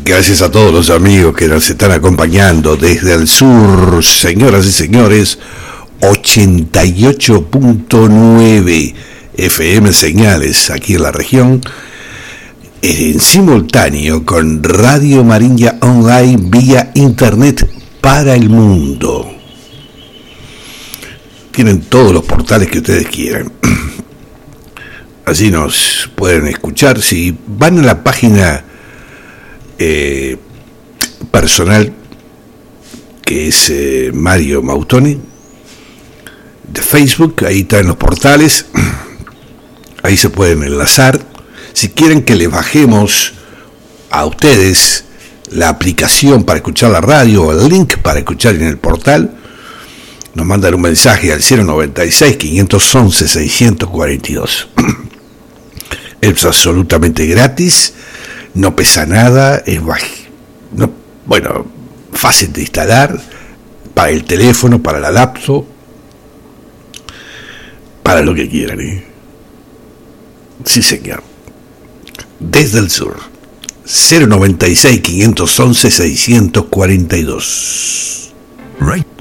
Gracias a todos los amigos que nos están acompañando desde el sur, señoras y señores, 88.9 FM señales aquí en la región, en simultáneo con Radio Marinha Online vía internet para el mundo. Tienen todos los portales que ustedes quieran. Así nos pueden escuchar. Si van a la página personal, que es Mario Mautone, de Facebook, ahí están los portales, ahí se pueden enlazar. Si quieren que les bajemos a ustedes la aplicación para escuchar la radio o el link para escuchar en el portal, nos mandan un mensaje al 096-511-642. Es absolutamente gratis, no pesa nada, es fácil de instalar para el teléfono, para la laptop, para lo que quieran. Sí, señor. Desde el sur, 096-511-642. Right.